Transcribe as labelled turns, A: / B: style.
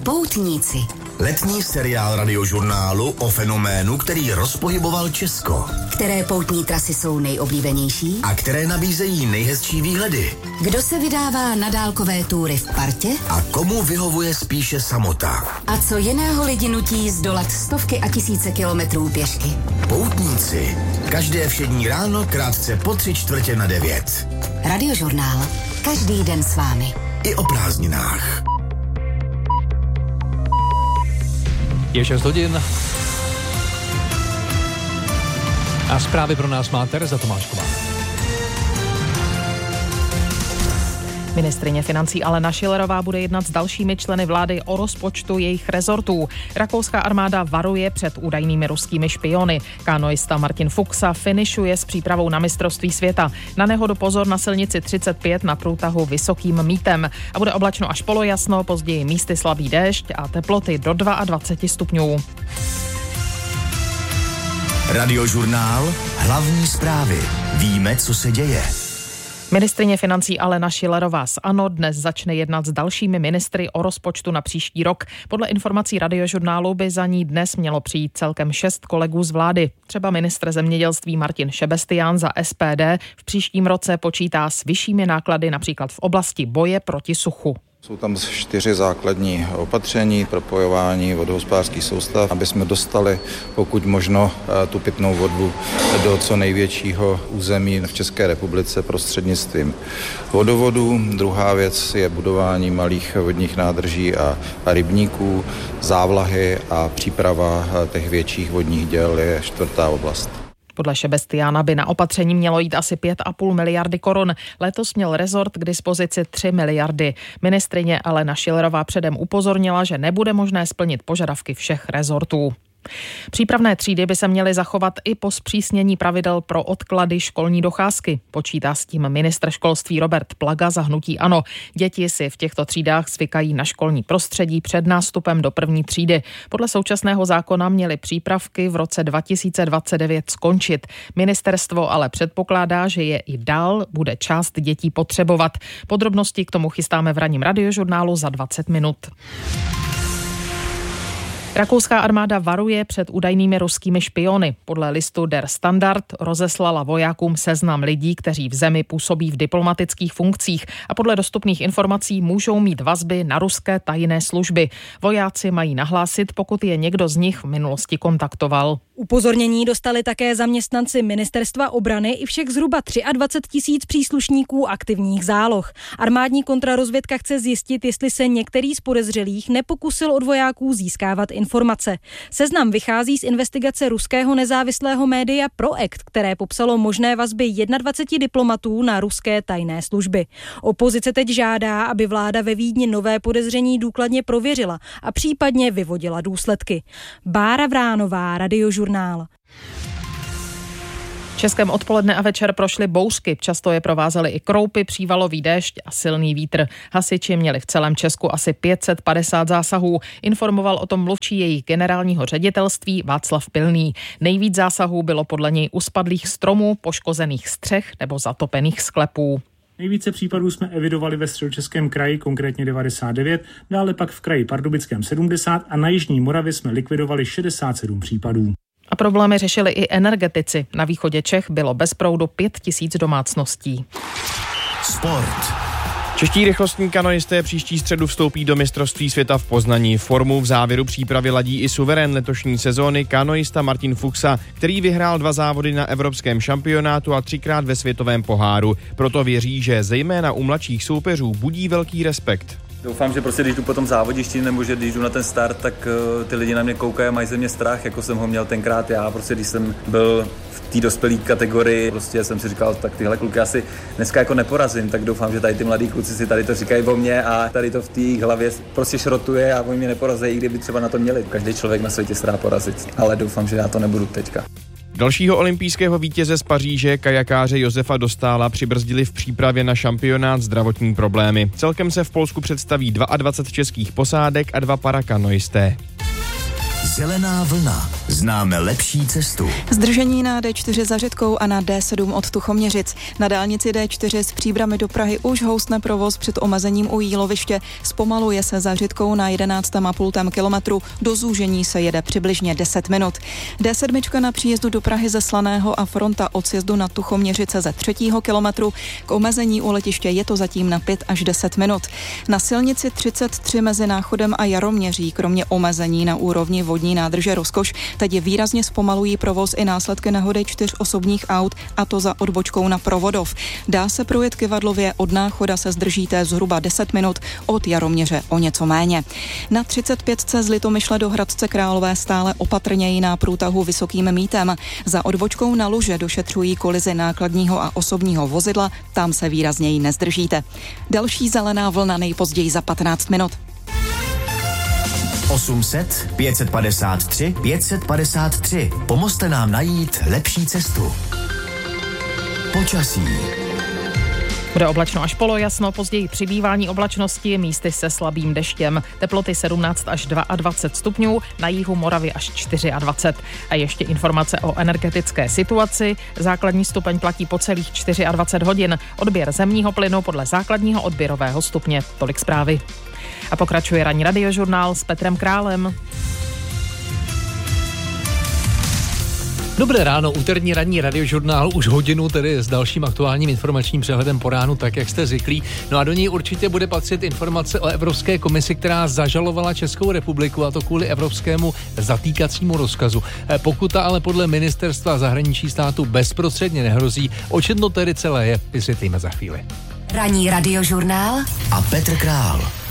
A: Poutníci.
B: Letní seriál Radiožurnálu o fenoménu, který rozpohyboval Česko.
A: Které poutní trasy jsou nejoblíbenější?
B: A které nabízejí nejhezčí výhledy?
A: Kdo se vydává na dálkové túry v partě?
B: A komu vyhovuje spíše samota?
A: A co jiného lidi nutí zdolat stovky a tisíce kilometrů pěšky?
B: Poutníci. Každé všední ráno krátce po 8:45.
A: Radiožurnál. Každý den s vámi.
B: I o prázdninách.
C: Je 6 hodin. A zprávy pro nás má Tereza Tomášková.
D: Ministryně financí Alena Schillerová bude jednat s dalšími členy vlády o rozpočtu jejich rezortů. Rakouská armáda varuje před údajnými ruskými špiony. Kanoista Martin Fuxa finišuje s přípravou na mistrovství světa. Na nehodu pozor na silnici 35 na průtahu Vysokým Mítem. A bude oblačno až polojasno, později místy slabý déšť a teploty do 22 stupňů.
B: Radiožurnál. Hlavní zprávy. Víme, co se děje.
D: Ministryně financí Alena Schillerová z ANO dnes začne jednat s dalšími ministry o rozpočtu na příští rok. Podle informací Radiožurnálu by za ní dnes mělo přijít celkem 6 kolegů z vlády. Třeba ministr zemědělství Martin Šebestián za SPD v příštím roce počítá s vyššími náklady například v oblasti boje proti suchu.
E: Jsou tam 4 základní opatření, propojování vodohospodářských soustav, aby jsme dostali pokud možno tu pitnou vodu do co největšího území v České republice prostřednictvím vodovodů. Druhá věc je budování malých vodních nádrží a rybníků, závlahy a příprava těch větších vodních děl je 4. oblast.
D: Podle Šebestiána by na opatření mělo jít asi 5,5 miliardy korun. Letos měl rezort k dispozici 3 miliardy. Ministryně Alena Schillerová předem upozornila, že nebude možné splnit požadavky všech rezortů. Přípravné třídy by se měly zachovat i po zpřísnění pravidel pro odklady školní docházky. Počítá s tím ministr školství Robert Plaga za hnutí ANO. Děti si v těchto třídách zvykají na školní prostředí před nástupem do první třídy. Podle současného zákona měly přípravky v roce 2029 skončit. Ministerstvo ale předpokládá, že je i dál bude část dětí potřebovat. Podrobnosti k tomu chystáme v ranním Radiožurnálu za 20 minut. Rakouská armáda varuje před údajnými ruskými špiony. Podle listu Der Standard rozeslala vojákům seznam lidí, kteří v zemi působí v diplomatických funkcích a podle dostupných informací můžou mít vazby na ruské tajné služby. Vojáci mají nahlásit, pokud je někdo z nich v minulosti kontaktoval.
F: Upozornění dostali také zaměstnanci Ministerstva obrany i všech zhruba 23 000 příslušníků aktivních záloh. Armádní kontrarozvědka chce zjistit, jestli se některý z podezřelých nepokusil od vojáků získávat informace. Seznam vychází z investigace ruského nezávislého média Proekt, které popsalo možné vazby 21 diplomatů na ruské tajné služby. Opozice teď žádá, aby vláda ve Vídni nové podezření důkladně prověřila a případně vyvodila důsledky. Bára Vránová, Radiožurnál.
D: Českém odpoledne a večer prošly bouřky, často je provázely i kroupy, přívalový déšť a silný vítr. Hasiči měli v celém Česku asi 550 zásahů, informoval o tom mluvčí jejich generálního ředitelství Václav Pilný. Nejvíc zásahů bylo podle něj u spadlých stromů, poškozených střech nebo zatopených sklepů.
G: Nejvíce případů jsme evidovali ve Středočeském kraji, konkrétně 99, dále pak v kraji Pardubickém 70 a na Jižní Moravě jsme likvidovali 67 případů.
D: A problémy řešili i energetici. Na východě Čech bylo bez proudu 5 000 domácností.
B: Sport.
H: Čeští rychlostní kanoisté příští středu vstoupí do mistrovství světa v Poznaní. Formu v závěru přípravy ladí i suverén letošní sezóny kanoista Martin Fuxa, který vyhrál 2 závody na evropském šampionátu a 3krát ve světovém poháru. Proto věří, že zejména u mladších soupeřů budí velký respekt.
I: Doufám, že prostě když jdu po tom závodišti nebo že když jdu na ten start, tak ty lidi na mě koukají a mají ze mě strach, jako jsem ho měl tenkrát já. Prostě když jsem byl v té dospělé kategorii, prostě jsem si říkal, tak tyhle kluky asi dneska jako neporazím, tak doufám, že tady ty mladí kluci si tady to říkají o mě a tady to v té hlavě prostě šrotuje a oni mě neporazí, kdyby třeba na to měli. Každý člověk na světě se dá porazit, ale doufám, že já to nebudu teďka.
H: Dalšího olympijského vítěze z Paříže, kajakáře Josefa Dostála, přibrzdili v přípravě na šampionát zdravotní problémy. Celkem se v Polsku představí 22 českých posádek a 2 parakanoisté.
B: Zelená vlna. Známe lepší cestu.
J: Zdržení na D4 za Řitkou a na D7 od Tuchoměřic. Na dálnici D4 s Příbrami do Prahy už houstne provoz před omezením u Jíloviště. Zpomaluje se za Řitkou na 11,5 kilometru. Do zúžení se jede přibližně 10 minut. D7 na příjezdu do Prahy ze Slaného a fronta od sjezdu na Tuchoměřice ze 3. kilometru. K omezení u letiště je to zatím na 5 až 10 minut. Na silnici 33 mezi Náchodem a Jaroměří, kromě omezení na úrovni vodní nádrže Rozkoš, teď výrazně zpomalují provoz i následky nehody 4 osobních aut, a to za odbočkou na Provodov. Dá se projet Kyvadlově, od Náchoda se zdržíte zhruba 10 minut, od Jaroměře o něco méně. Na 35 z Litomyšle do Hradce Králové stále opatrněji na průtahu Vysokým Mítem. Za odbočkou na Luže došetřují kolizi nákladního a osobního vozidla, tam se výrazněji nezdržíte. Další zelená vlna nejpozději za 15 minut.
B: 800 553 553. Pomozte nám najít lepší cestu. Počasí.
D: Bude oblačno až polojasno, později přibývání oblačnosti, místy se slabým deštěm. Teploty 17 až 22 stupňů, na jihu Moravy až 24. A ještě informace o energetické situaci. Základní stupeň platí po celých 24 hodin. Odběr zemního plynu podle základního odběrového stupně. Tolik zprávy. A pokračuje ranní radiožurnál s Petrem Králem.
C: Dobré ráno, úterní ranní radiožurnál, už hodinu tedy s dalším aktuálním informačním přehledem po ránu, tak jak jste zvyklí. No a do něj určitě bude patřit informace o Evropské komisi, která zažalovala Českou republiku, a to kvůli evropskému zatýkacímu rozkazu. Pokuta ale podle ministerstva zahraničí státu bezprostředně nehrozí. O čem to tedy celé je, vysvětlíme za chvíli.
A: Ranní radiožurnál
B: a Petr Král.